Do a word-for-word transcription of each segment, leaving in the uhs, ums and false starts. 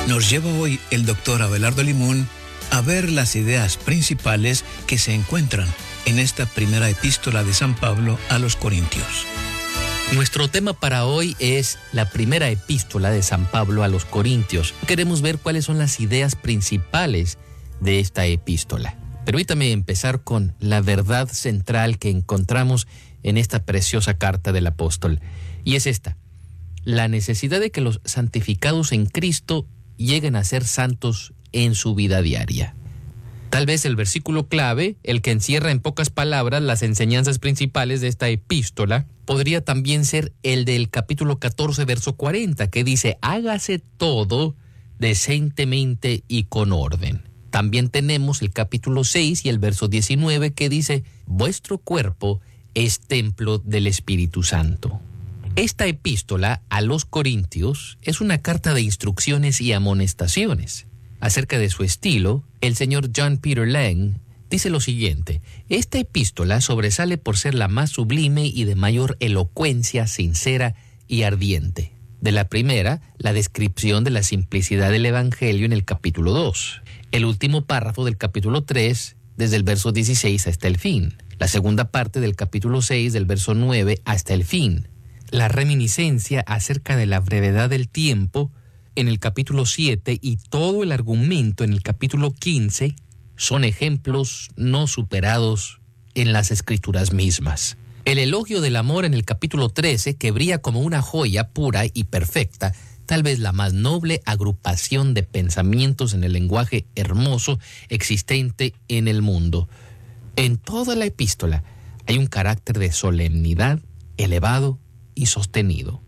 Nos lleva hoy el doctor Abelardo Limón a ver las ideas principales que se encuentran en esta primera epístola de San Pablo a los Corintios. Nuestro tema para hoy es la primera epístola de San Pablo a los Corintios. Queremos ver cuáles son las ideas principales de esta epístola. Permítame empezar con la verdad central que encontramos en esta preciosa carta del apóstol. Y es esta: la necesidad de que los santificados en Cristo lleguen a ser santos en su vida diaria. Tal vez el versículo clave, el que encierra en pocas palabras las enseñanzas principales de esta epístola, podría también ser el del capítulo catorce, verso cuarenta, que dice: hágase todo decentemente y con orden. También tenemos el capítulo seis y el verso diecinueve, que dice: vuestro cuerpo es templo del Espíritu Santo. Esta epístola a los Corintios es una carta de instrucciones y amonestaciones. Acerca de su estilo, el señor John Peter Lang dice lo siguiente: esta epístola sobresale por ser la más sublime y de mayor elocuencia, sincera y ardiente. De la primera, la descripción de la simplicidad del Evangelio en el capítulo dos. El último párrafo del capítulo tres, desde el verso dieciséis hasta el fin. La segunda parte del capítulo seis, del verso nueve hasta el fin. La reminiscencia acerca de la brevedad del tiempo en el capítulo siete y todo el argumento en el capítulo quince son ejemplos no superados en las Escrituras mismas. El elogio del amor en el capítulo trece, que brilla como una joya pura y perfecta, tal vez la más noble agrupación de pensamientos en el lenguaje hermoso existente en el mundo. En toda la epístola hay un carácter de solemnidad elevado y sostenido,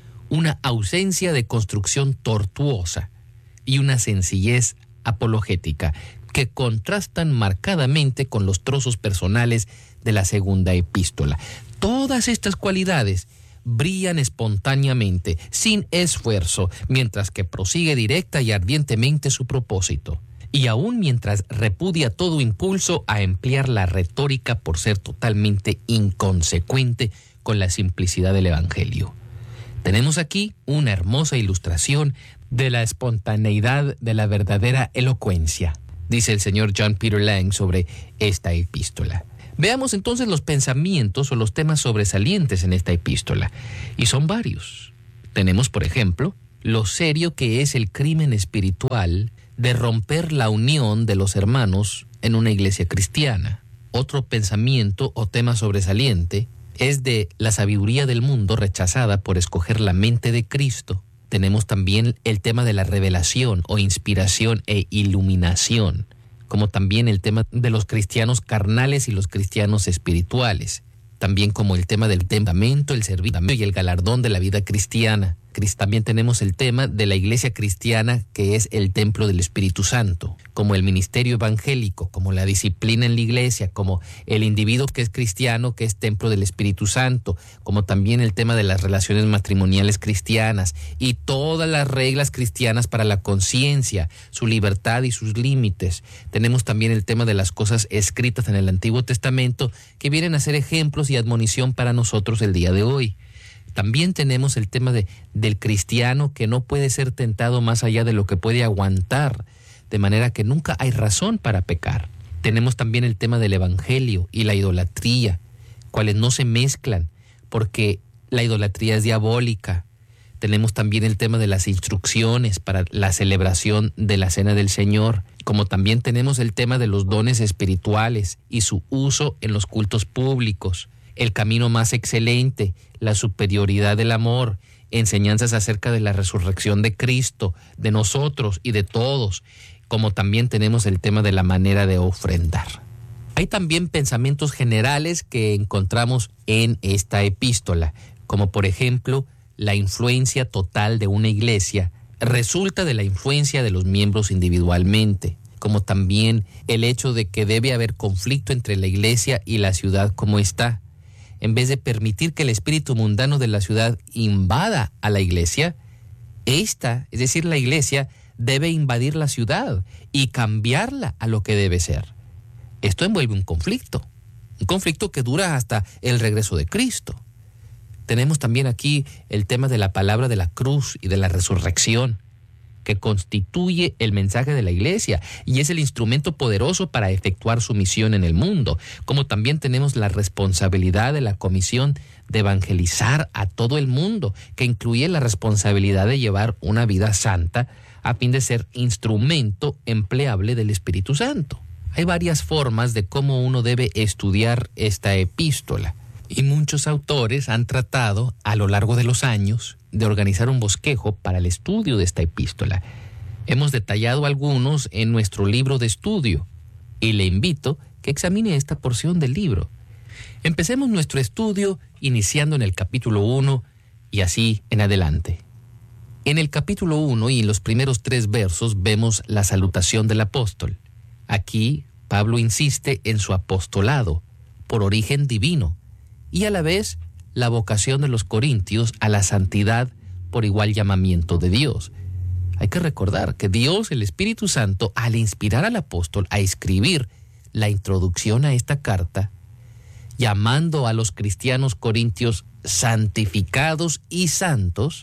una ausencia de construcción tortuosa y una sencillez apologética que contrastan marcadamente con los trozos personales de la segunda epístola. Todas estas cualidades brillan espontáneamente, sin esfuerzo, mientras que prosigue directa y ardientemente su propósito, y aún mientras repudia todo impulso a emplear la retórica por ser totalmente inconsecuente con la simplicidad del Evangelio. Tenemos aquí una hermosa ilustración de la espontaneidad de la verdadera elocuencia, dice el señor John Peter Lang sobre esta epístola. Veamos entonces los pensamientos o los temas sobresalientes en esta epístola, y son varios. Tenemos, por ejemplo, lo serio que es el crimen espiritual de romper la unión de los hermanos en una iglesia cristiana. Otro pensamiento o tema sobresaliente es de la sabiduría del mundo rechazada por escoger la mente de Cristo. Tenemos también el tema de la revelación o inspiración e iluminación, como también el tema de los cristianos carnales y los cristianos espirituales, también como el tema del temperamento, el servicio y el galardón de la vida cristiana. También tenemos el tema de la iglesia cristiana, que es el templo del Espíritu Santo, como el ministerio evangélico, como la disciplina en la iglesia, como el individuo que es cristiano, que es templo del Espíritu Santo, como también el tema de las relaciones matrimoniales cristianas y todas las reglas cristianas para la conciencia, su libertad y sus límites. Tenemos también el tema de las cosas escritas en el Antiguo Testamento, que vienen a ser ejemplos y admonición para nosotros el día de hoy. También tenemos el tema de, del cristiano que no puede ser tentado más allá de lo que puede aguantar, de manera que nunca hay razón para pecar. Tenemos también el tema del evangelio y la idolatría, cuales no se mezclan, porque la idolatría es diabólica. Tenemos también el tema de las instrucciones para la celebración de la Cena del Señor, como también tenemos el tema de los dones espirituales y su uso en los cultos públicos. El camino más excelente, la superioridad del amor, enseñanzas acerca de la resurrección de Cristo, de nosotros y de todos, como también tenemos el tema de la manera de ofrendar. Hay también pensamientos generales que encontramos en esta epístola, como por ejemplo, la influencia total de una iglesia resulta de la influencia de los miembros individualmente, como también el hecho de que debe haber conflicto entre la iglesia y la ciudad como está. En vez de permitir que el espíritu mundano de la ciudad invada a la iglesia, esta, es decir, la iglesia, debe invadir la ciudad y cambiarla a lo que debe ser. Esto envuelve un conflicto, un conflicto que dura hasta el regreso de Cristo. Tenemos también aquí el tema de la palabra de la cruz y de la resurrección, que constituye el mensaje de la iglesia y es el instrumento poderoso para efectuar su misión en el mundo, como también tenemos la responsabilidad de la comisión de evangelizar a todo el mundo, que incluye la responsabilidad de llevar una vida santa a fin de ser instrumento empleable del Espíritu Santo. Hay varias formas de cómo uno debe estudiar esta epístola y muchos autores han tratado a lo largo de los años de organizar un bosquejo para el estudio de esta epístola. Hemos detallado algunos en nuestro libro de estudio y le invito que examine esta porción del libro. Empecemos nuestro estudio iniciando en el capítulo uno y así en adelante. En el capítulo uno y en los primeros tres versos vemos la salutación del apóstol. Aquí Pablo insiste en su apostolado por origen divino y a la vez la vocación de los corintios a la santidad por igual llamamiento de Dios. Hay que recordar que Dios, el Espíritu Santo, al inspirar al apóstol a escribir la introducción a esta carta, llamando a los cristianos corintios santificados y santos,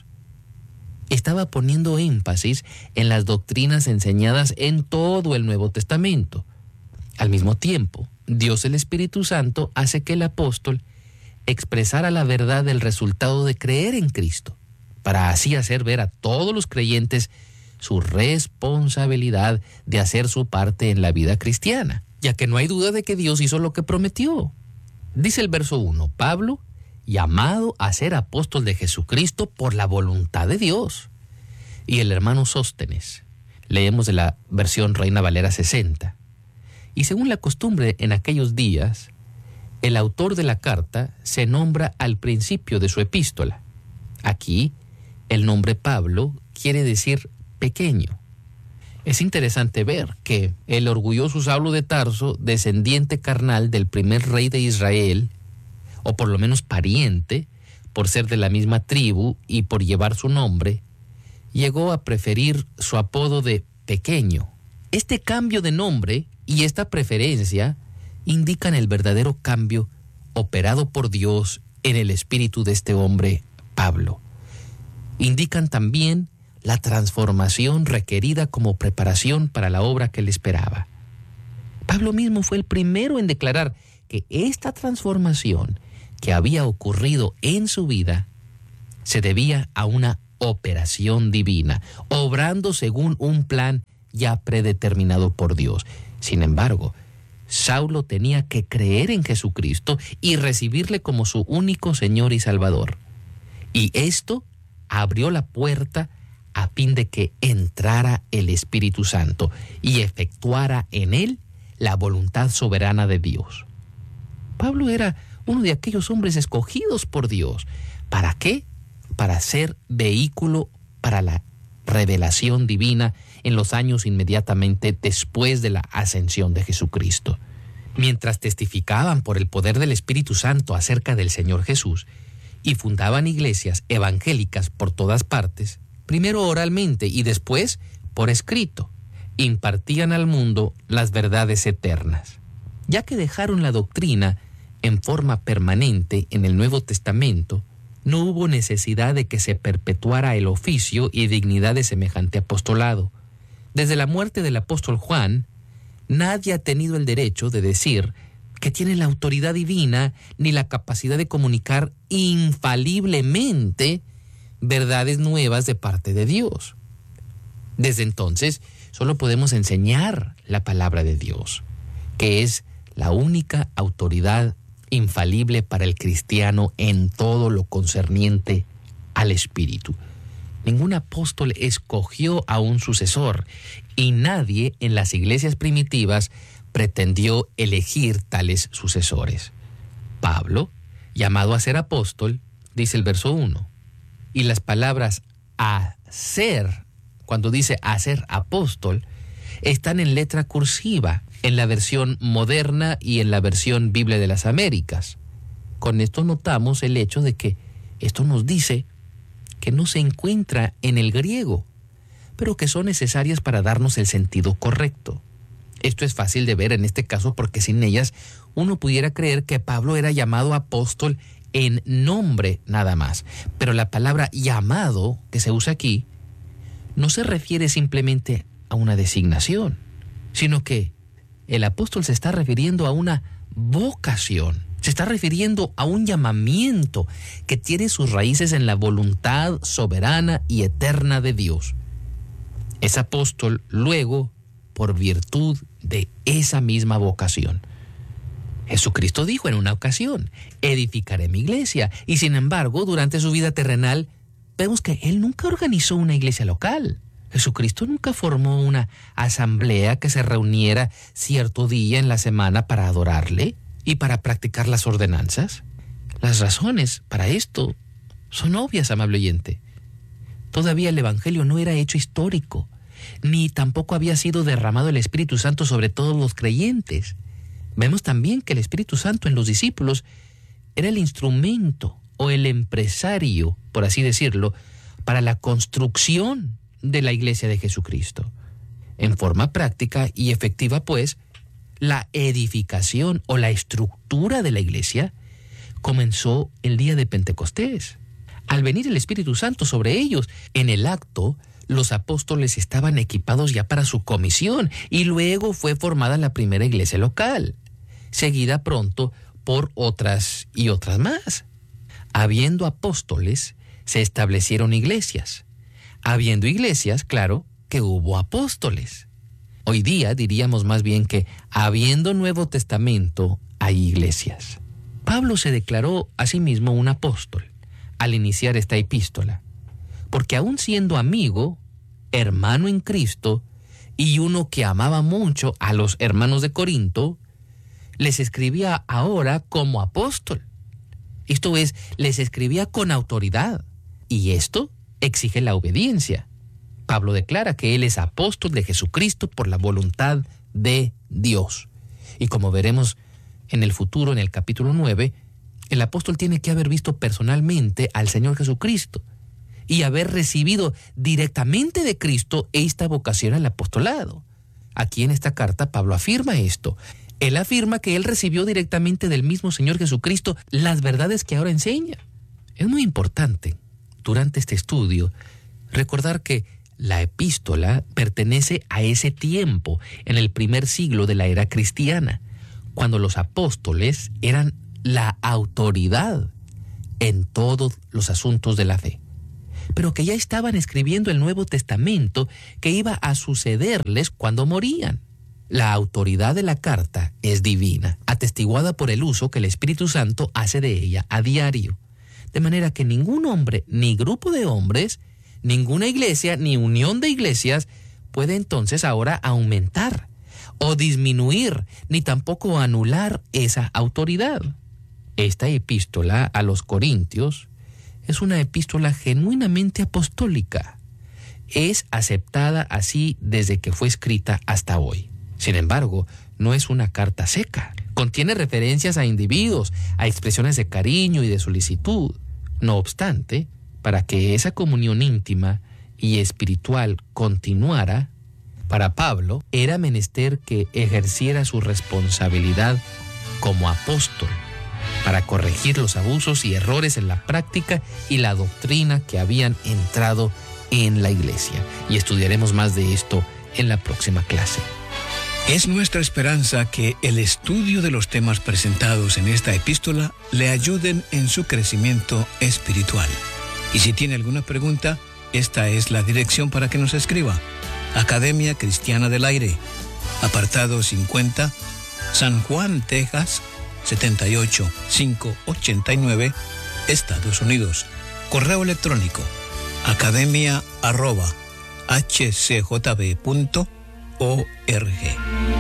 estaba poniendo énfasis en las doctrinas enseñadas en todo el Nuevo Testamento. Al mismo tiempo, Dios el Espíritu Santo hace que el apóstol expresara la verdad del resultado de creer en Cristo, para así hacer ver a todos los creyentes su responsabilidad de hacer su parte en la vida cristiana, ya que no hay duda de que Dios hizo lo que prometió. Dice el verso uno, Pablo, llamado a ser apóstol de Jesucristo por la voluntad de Dios. Y el hermano Sóstenes, leemos de la versión Reina Valera sesenta. Y según la costumbre en aquellos días, el autor de la carta se nombra al principio de su epístola. Aquí, el nombre Pablo quiere decir pequeño. Es interesante ver que el orgulloso Saulo de Tarso, descendiente carnal del primer rey de Israel, o por lo menos pariente, por ser de la misma tribu y por llevar su nombre, llegó a preferir su apodo de pequeño. Este cambio de nombre y esta preferencia indican el verdadero cambio operado por Dios en el espíritu de este hombre, Pablo. Indican también la transformación requerida como preparación para la obra que le esperaba. Pablo mismo fue el primero en declarar que esta transformación que había ocurrido en su vida se debía a una operación divina, obrando según un plan ya predeterminado por Dios. Sin embargo, Saulo tenía que creer en Jesucristo y recibirle como su único Señor y Salvador. Y esto abrió la puerta a fin de que entrara el Espíritu Santo y efectuara en él la voluntad soberana de Dios. Pablo era uno de aquellos hombres escogidos por Dios. ¿Para qué? Para ser vehículo para la revelación divina en los años inmediatamente después de la ascensión de Jesucristo. Mientras testificaban por el poder del Espíritu Santo acerca del Señor Jesús y fundaban iglesias evangélicas por todas partes, primero oralmente y después por escrito, impartían al mundo las verdades eternas. Ya que dejaron la doctrina en forma permanente en el Nuevo Testamento, no hubo necesidad de que se perpetuara el oficio y dignidad de semejante apostolado. Desde la muerte del apóstol Juan, nadie ha tenido el derecho de decir que tiene la autoridad divina ni la capacidad de comunicar infaliblemente verdades nuevas de parte de Dios. Desde entonces, solo podemos enseñar la palabra de Dios, que es la única autoridad infalible para el cristiano en todo lo concerniente al Espíritu. Ningún apóstol escogió a un sucesor y nadie en las iglesias primitivas pretendió elegir tales sucesores. Pablo, llamado a ser apóstol, dice el verso uno, y las palabras hacer, cuando dice hacer apóstol, están en letra cursiva en la versión moderna y en la versión Biblia de las Américas. Con esto notamos el hecho de que esto nos dice que no se encuentra en el griego, pero que son necesarias para darnos el sentido correcto. Esto es fácil de ver en este caso porque sin ellas uno pudiera creer que Pablo era llamado apóstol en nombre nada más. Pero la palabra llamado que se usa aquí no se refiere simplemente a una designación, sino que el apóstol se está refiriendo a una vocación, se está refiriendo a un llamamiento que tiene sus raíces en la voluntad soberana y eterna de Dios. Es apóstol luego por virtud de esa misma vocación. Jesucristo dijo en una ocasión, edificaré mi iglesia, y sin embargo, durante su vida terrenal, vemos que Él nunca organizó una iglesia local. Jesucristo nunca formó una asamblea que se reuniera cierto día en la semana para adorarle y para practicar las ordenanzas. Las razones para esto son obvias, amable oyente. Todavía el Evangelio no era hecho histórico, ni tampoco había sido derramado el Espíritu Santo sobre todos los creyentes. Vemos también que el Espíritu Santo en los discípulos era el instrumento o el empresario, por así decirlo, para la construcción de la iglesia de Jesucristo. En forma práctica y efectiva, pues, la edificación o la estructura de la iglesia comenzó el día de Pentecostés. Al venir el Espíritu Santo sobre ellos, en el acto, los apóstoles estaban equipados ya para su comisión y luego fue formada la primera iglesia local, seguida pronto por otras y otras más. Habiendo apóstoles, se establecieron iglesias. Habiendo iglesias, claro, que hubo apóstoles. Hoy día diríamos más bien que, habiendo Nuevo Testamento, hay iglesias. Pablo se declaró a sí mismo un apóstol al iniciar esta epístola, porque aún siendo amigo, hermano en Cristo, y uno que amaba mucho a los hermanos de Corinto, les escribía ahora como apóstol. Esto es, les escribía con autoridad, y esto exige la obediencia. Pablo declara que él es apóstol de Jesucristo por la voluntad de Dios. Y como veremos en el futuro, en el capítulo nueve, el apóstol tiene que haber visto personalmente al Señor Jesucristo y haber recibido directamente de Cristo esta vocación al apostolado. Aquí en esta carta Pablo afirma esto. Él afirma que él recibió directamente del mismo Señor Jesucristo las verdades que ahora enseña. Es muy importante, durante este estudio, recordar que la epístola pertenece a ese tiempo, en el primer siglo de la era cristiana, cuando los apóstoles eran la autoridad en todos los asuntos de la fe, pero que ya estaban escribiendo el Nuevo Testamento que iba a sucederles cuando morían. La autoridad de la carta es divina, atestiguada por el uso que el Espíritu Santo hace de ella a diario, de manera que ningún hombre, ni grupo de hombres, ninguna iglesia, ni unión de iglesias puede entonces ahora aumentar o disminuir, ni tampoco anular esa autoridad. Esta epístola a los Corintios es una epístola genuinamente apostólica. Es aceptada así desde que fue escrita hasta hoy. Sin embargo, no es una carta seca. Contiene referencias a individuos, a expresiones de cariño y de solicitud. No obstante, para que esa comunión íntima y espiritual continuara, para Pablo era menester que ejerciera su responsabilidad como apóstol para corregir los abusos y errores en la práctica y la doctrina que habían entrado en la iglesia. Y estudiaremos más de esto en la próxima clase. Es nuestra esperanza que el estudio de los temas presentados en esta epístola le ayuden en su crecimiento espiritual. Y si tiene alguna pregunta, esta es la dirección para que nos escriba. Academia Cristiana del Aire, apartado cincuenta, San Juan, Texas, setenta y ocho mil quinientos ochenta y nueve, Estados Unidos. Correo electrónico, academia arroba h c j b punto org.